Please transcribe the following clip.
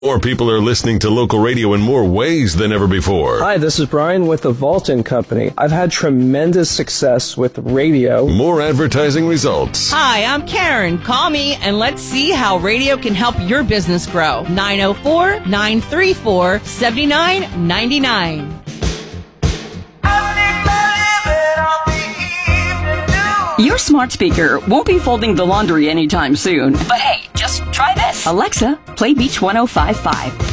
More people are listening to local radio in more ways than ever before. Hi, this is Brian with the Vaulton Company. I've had tremendous success with radio. More advertising results. Hi, I'm Karen. Call me and let's see how radio can help your business grow. 904-934-7999. Your smart speaker won't be folding the laundry anytime soon. But hey, just try this. Alexa, play Beach 105.5.